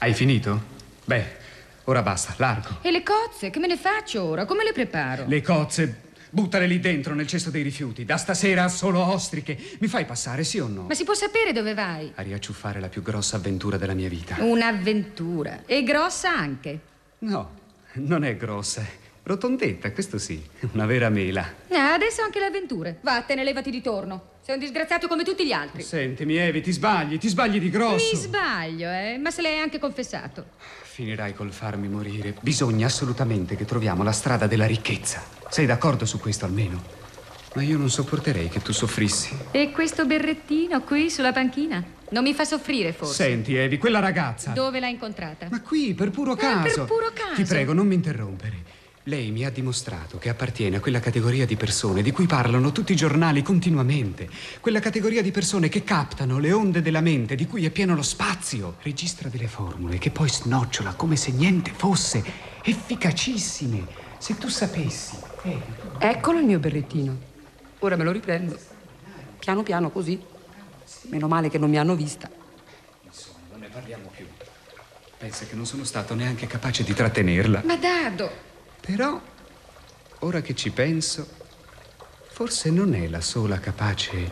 Hai finito? Beh, ora basta, largo. E le cozze? Che me ne faccio ora? Come le preparo? Le cozze, buttale lì dentro nel cesto dei rifiuti. Da stasera solo ostriche. Mi fai passare, sì o no? Ma si può sapere dove vai? A riacciuffare la più grossa avventura della mia vita. Un'avventura. E grossa anche. No, non è grossa. Rotondetta, questo sì. Una vera mela. Adesso anche le avventure. Vattene, levati di torno. Sei un disgraziato come tutti gli altri. Sentimi, Evi, ti sbagli di grosso. Mi sbaglio, ma se l'hai anche confessato. Finirai col farmi morire. Bisogna assolutamente che troviamo la strada della ricchezza. Sei d'accordo su questo almeno? Ma io non sopporterei che tu soffrissi. E questo berrettino qui sulla panchina? Non mi fa soffrire, forse? Senti, Evi, quella ragazza. Dove l'hai incontrata? Ma qui, per puro caso. Per puro caso. Ti prego, non mi interrompere. Lei mi ha dimostrato che appartiene a quella categoria di persone di cui parlano tutti i giornali continuamente. Quella categoria di persone che captano le onde della mente di cui è pieno lo spazio. Registra delle formule che poi snocciola come se niente fosse. Efficacissime. Se tu sapessi. Eccolo il mio berrettino. Ora me lo riprendo. Piano piano così. Meno male che non mi hanno vista. Insomma, non ne parliamo più. Pensa che non sono stato neanche capace di trattenerla. Ma Dado! Però, ora che ci penso, forse non è la sola capace.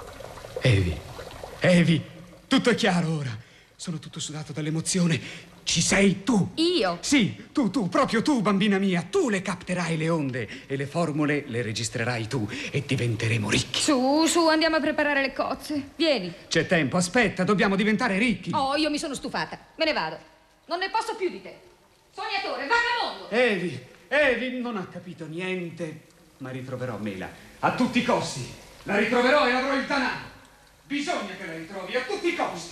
Evi, tutto è chiaro ora. Sono tutto sudato dall'emozione. Ci sei tu. Io? Sì, tu, proprio tu, bambina mia. Tu le capterai le onde e le formule le registrerai tu e diventeremo ricchi. Su, andiamo a preparare le cozze. Vieni. C'è tempo, aspetta, dobbiamo diventare ricchi. Oh, io mi sono stufata. Me ne vado. Non ne posso più di te. Sognatore, vagabondo. Evi, non ha capito niente. Ma ritroverò Mela. A tutti i costi. La ritroverò e avrò il danaro. Bisogna che la ritrovi a tutti i costi.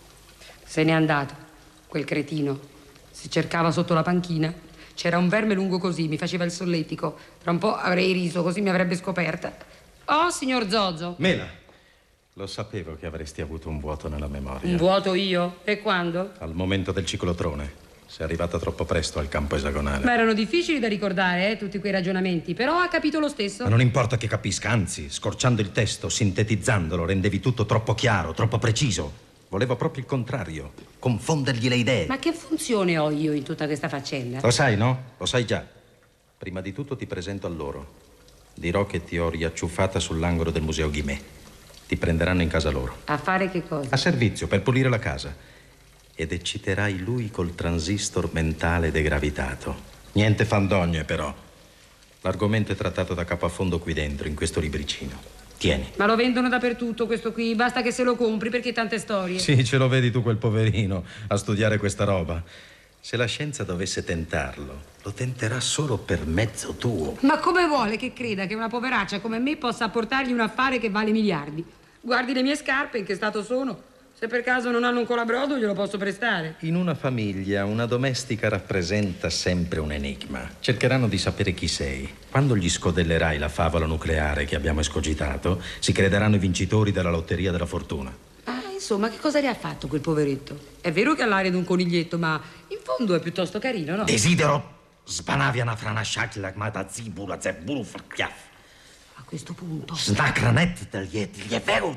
Se n'è andato, quel cretino. Si cercava sotto la panchina. C'era un verme lungo così, mi faceva il solletico. Tra un po' avrei riso, così mi avrebbe scoperta. Oh, signor Zozo. Mela, lo sapevo che avresti avuto un vuoto nella memoria. Un vuoto io? E quando? Al momento del ciclotrone. Sei arrivata troppo presto al campo esagonale. Ma erano difficili da ricordare, tutti quei ragionamenti. Però ha capito lo stesso. Ma non importa che capisca, anzi, scorciando il testo, sintetizzandolo, rendevi tutto troppo chiaro, troppo preciso. Volevo proprio il contrario, confondergli le idee. Ma che funzione ho io in tutta questa faccenda? Lo sai, no? Lo sai già. Prima di tutto ti presento a loro. Dirò che ti ho riacciuffata sull'angolo del museo Guimet. Ti prenderanno in casa loro. A fare che cosa? A servizio, per pulire la casa. Ed ecciterai lui col transistor mentale degravitato. Niente fandonie, però. L'argomento è trattato da capo a fondo qui dentro, in questo libricino. Tieni. Ma lo vendono dappertutto questo qui, basta che se lo compri, perché tante storie. Sì, ce lo vedi tu quel poverino a studiare questa roba. Se la scienza dovesse tentarlo, lo tenterà solo per mezzo tuo. Ma come vuole che creda che una poveraccia come me possa apportargli un affare che vale miliardi? Guardi le mie scarpe, in che stato sono. Se per caso non hanno un colabrodo, glielo posso prestare. In una famiglia, una domestica rappresenta sempre un enigma. Cercheranno di sapere chi sei. Quando gli scodellerai la favola nucleare che abbiamo escogitato, si crederanno i vincitori della lotteria della fortuna. Ah, insomma, che cosa le ha fatto quel poveretto? È vero che ha l'aria di un coniglietto, ma in fondo è piuttosto carino, no? Desidero sbanaviana franasciacla mata zibula zebulu farchiaf. A questo punto. Snacranet degli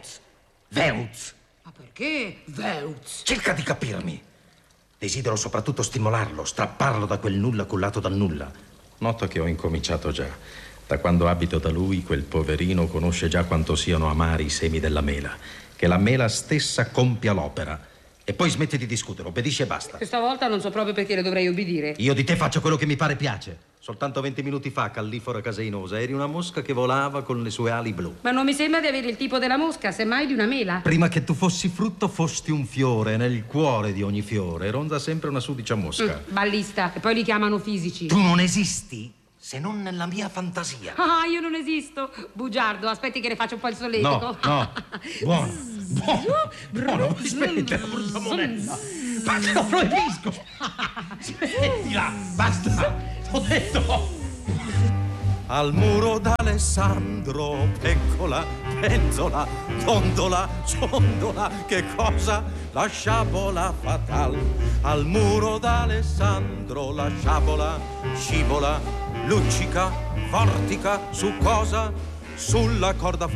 Veuz. Ma perché Veuz? Cerca di capirmi. Desidero soprattutto stimolarlo, strapparlo da quel nulla cullato dal nulla. Noto che ho incominciato già. Da quando abito da lui, quel poverino conosce già quanto siano amari i semi della mela. Che la mela stessa compia l'opera. E poi smetti di discutere, obbedisci e basta. Questa volta non so proprio perché le dovrei obbedire. Io di te faccio quello che mi pare piace. Soltanto 20 minuti fa, callifora caseinosa, eri una mosca che volava con le sue ali blu. Ma non mi sembra di avere il tipo della mosca, semmai di una mela. Prima che tu fossi frutto, fosti un fiore. Nel cuore di ogni fiore ronda sempre una sudicia mosca. Ballista. E poi li chiamano fisici. Tu non esisti se non nella mia fantasia. Ah, io non esisto. Bugiardo, aspetti che ne faccio un po' il solletico. No. Buono. Aspetta, brutta monella. Ma te lo proibisco. Smettila, basta. Ho detto. Al muro d'Alessandro, peccola, penzola, gondola, ciondola, che cosa? La sciabola fatal. Al muro d'Alessandro la sciabola scivola, luccica, vortica, su cosa? Sulla corda